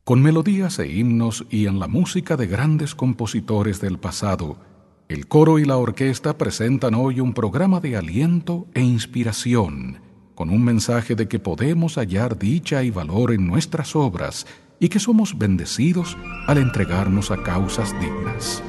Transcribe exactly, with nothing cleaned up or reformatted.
Con melodías e himnos y en la música de grandes compositores del pasado, el coro y la orquesta presentan hoy un programa de aliento e inspiración, con un mensaje de que podemos hallar dicha y valor en nuestras obras y que somos bendecidos al entregarnos a causas dignas.